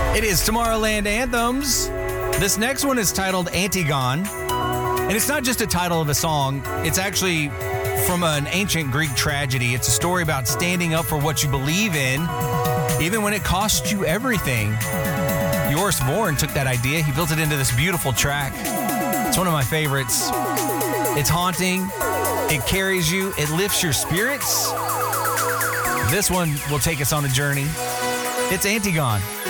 It is Tomorrowland Anthems. This next one is titled Antigone. And it's not just a title of a song. It's actually from an ancient Greek tragedy. It's a story about standing up for what you believe in, even when it costs you everything. Joris Voorn took that idea. He built it into this beautiful track. It's one of my favorites. It's haunting. It carries you. It lifts your spirits. This one will take us on a journey. It's Antigone.